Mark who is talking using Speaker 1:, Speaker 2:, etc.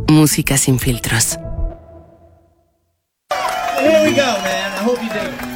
Speaker 1: Música sin filtros.
Speaker 2: Here we go, man. I hope you dig it.